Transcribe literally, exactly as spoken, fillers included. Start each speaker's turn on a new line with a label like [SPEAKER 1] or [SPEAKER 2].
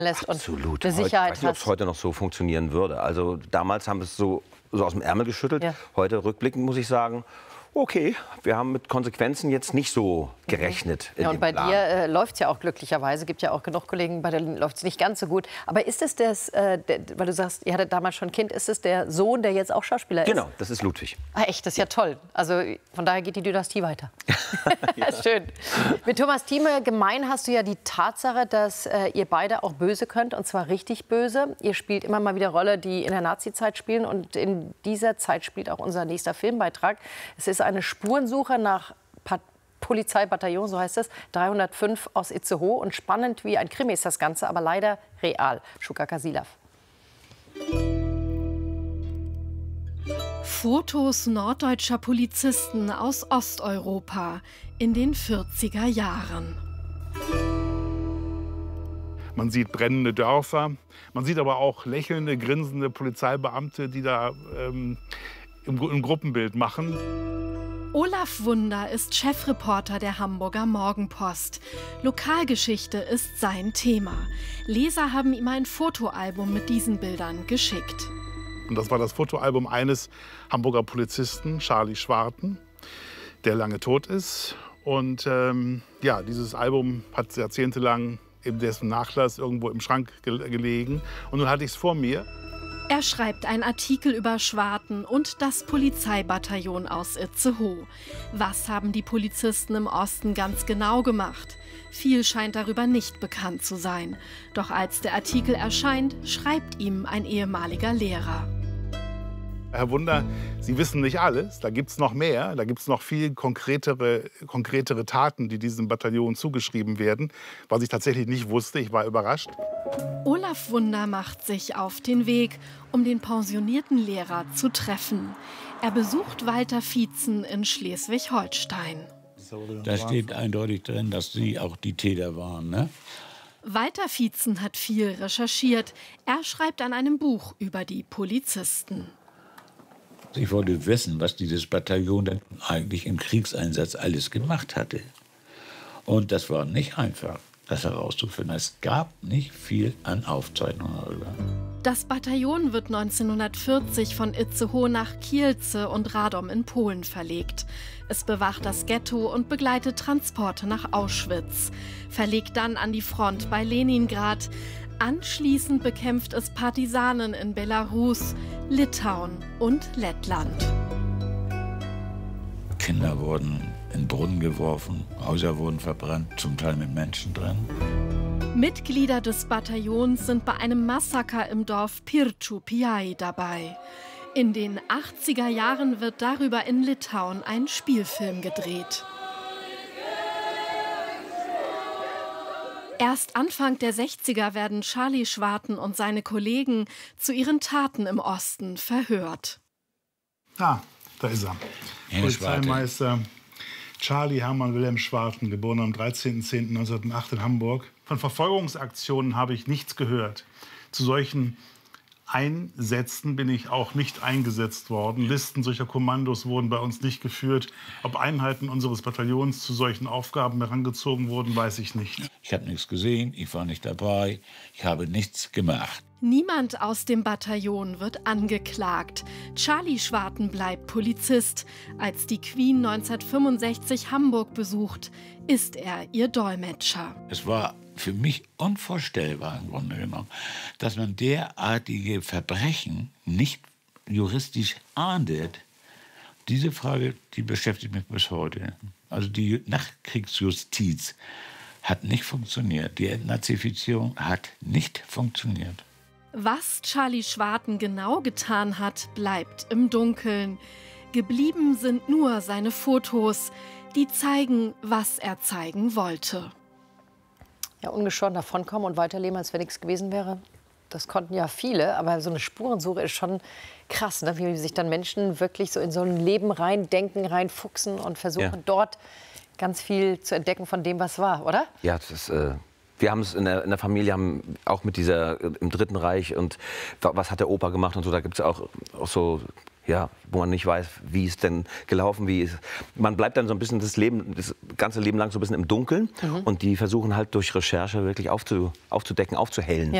[SPEAKER 1] lässt
[SPEAKER 2] Absolut.
[SPEAKER 1] und eine Sicherheit
[SPEAKER 2] heute, ich weiß nicht, ob es heute noch so funktionieren würde. Also damals haben wir es so, so aus dem Ärmel geschüttelt.
[SPEAKER 1] Ja.
[SPEAKER 2] Heute rückblickend muss ich sagen, okay, wir haben mit Konsequenzen jetzt nicht so gerechnet.
[SPEAKER 1] Ja, und bei dir äh, läuft es ja auch glücklicherweise. Es gibt ja auch genug Kollegen, bei denen läuft es nicht ganz so gut. Aber ist es das, äh, der, weil du sagst, ihr hattet damals schon ein Kind, ist es der Sohn, der jetzt auch Schauspieler ist?
[SPEAKER 2] Genau, das ist Ludwig.
[SPEAKER 1] Ah, echt, das ist ja toll. Also von daher geht die Dynastie weiter. Ja. Schön. Mit Thomas Thieme gemein hast du ja die Tatsache, dass äh, ihr beide auch böse könnt, und zwar richtig böse. Ihr spielt immer mal wieder Rolle, die in der Nazizeit spielen, und in dieser Zeit spielt auch unser nächster Filmbeitrag. Es ist eine Spurensuche nach pa Polizeibataillon, so heißt es, dreihundertfünf aus Itzehoe. Und spannend wie ein Krimi ist das Ganze, aber leider real. Shuka Kasilav.
[SPEAKER 3] Fotos norddeutscher Polizisten aus Osteuropa in den vierziger Jahren.
[SPEAKER 4] Man sieht brennende Dörfer, man sieht aber auch lächelnde, grinsende Polizeibeamte, die da ähm, im, im Gruppenbild machen.
[SPEAKER 3] Olaf Wunder ist Chefreporter der Hamburger Morgenpost. Lokalgeschichte ist sein Thema. Leser haben ihm ein Fotoalbum mit diesen Bildern geschickt.
[SPEAKER 4] Und das war das Fotoalbum eines Hamburger Polizisten, Charlie Schwarten, der lange tot ist. Und ähm, ja, dieses Album hat jahrzehntelang in dessen Nachlass irgendwo im Schrank ge gelegen. Und nun hatte ich es vor mir.
[SPEAKER 3] Er schreibt einen Artikel über Schwarten und das Polizeibataillon aus Itzehoe. Was haben die Polizisten im Osten ganz genau gemacht? Viel scheint darüber nicht bekannt zu sein. Doch als der Artikel erscheint, schreibt ihm ein ehemaliger Lehrer:
[SPEAKER 4] Herr Wunder, Sie wissen nicht alles, da gibt es noch mehr, da gibt es noch viel konkretere, konkretere Taten, die diesem Bataillon zugeschrieben werden, was ich tatsächlich nicht wusste, ich war überrascht.
[SPEAKER 3] Olaf Wunder macht sich auf den Weg, um den pensionierten Lehrer zu treffen. Er besucht Walter Vietzen in Schleswig-Holstein.
[SPEAKER 5] Da steht eindeutig drin, dass Sie auch die Täter waren, ne?
[SPEAKER 3] Walter Vietzen hat viel recherchiert. Er schreibt an einem Buch über die Polizisten.
[SPEAKER 5] Ich wollte wissen, was dieses Bataillon denn eigentlich im Kriegseinsatz alles gemacht hatte. Und das war nicht einfach, das herauszufinden. Es gab nicht viel an Aufzeichnungen darüber.
[SPEAKER 3] Das Bataillon wird neunzehnhundertvierzig von Itzehoe nach Kielce und Radom in Polen verlegt. Es bewacht das Ghetto und begleitet Transporte nach Auschwitz. Verlegt dann an die Front bei Leningrad. Anschließend bekämpft es Partisanen in Belarus, Litauen und Lettland.
[SPEAKER 5] Kinder wurden in Brunnen geworfen, Häuser wurden verbrannt, zum Teil mit Menschen drin.
[SPEAKER 3] Mitglieder des Bataillons sind bei einem Massaker im Dorf Pirčiupiai dabei. In den achtziger Jahren wird darüber in Litauen ein Spielfilm gedreht. Erst Anfang der sechziger werden Charlie Schwarten und seine Kollegen zu ihren Taten im Osten verhört.
[SPEAKER 4] Ah, da ist er.
[SPEAKER 5] Herr
[SPEAKER 4] Polizeimeister Charlie Hermann Wilhelm Schwarten, geboren am dreizehnten zehnten neunzehnhundertacht in Hamburg. Von Verfolgungsaktionen habe ich nichts gehört. Zu solchen Einsätzen bin ich auch nicht eingesetzt worden. Listen solcher Kommandos wurden bei uns nicht geführt. Ob Einheiten unseres Bataillons zu solchen Aufgaben herangezogen wurden, weiß ich nicht.
[SPEAKER 5] Ich habe nichts gesehen, ich war nicht dabei, ich habe nichts gemacht.
[SPEAKER 3] Niemand aus dem Bataillon wird angeklagt. Charlie Schwarten bleibt Polizist. Als die Queen neunzehnhundertfünfundsechzig Hamburg besucht, ist er ihr Dolmetscher.
[SPEAKER 5] Es war für mich unvorstellbar im Grunde genommen, dass man derartige Verbrechen nicht juristisch ahndet. Diese Frage, die beschäftigt mich bis heute. Also die Nachkriegsjustiz hat nicht funktioniert. Die Entnazifizierung hat nicht funktioniert.
[SPEAKER 3] Was Charlie Schwarten genau getan hat, bleibt im Dunkeln. Geblieben sind nur seine Fotos, die zeigen, was er zeigen wollte.
[SPEAKER 1] Ja, ungeschoren davonkommen und weiterleben, als wenn nichts gewesen wäre. Das konnten ja viele, aber so eine Spurensuche ist schon krass, ne? Wie sich dann Menschen wirklich so in so ein Leben reindenken, reinfuchsen und versuchen, ja, dort ganz viel zu entdecken von dem, was war, oder?
[SPEAKER 2] Ja, das ist, äh, wir haben es in der, in der Familie, haben auch mit dieser, äh, im Dritten Reich und was hat der Opa gemacht und so, da gibt es auch, auch so ja, wo man nicht weiß, wie ist denn gelaufen, wie ist. Man bleibt dann so ein bisschen das Leben, das ganze Leben lang so ein bisschen im Dunkeln. Mhm. Und die versuchen halt durch Recherche wirklich aufzu, aufzudecken, aufzuhellen. Ja.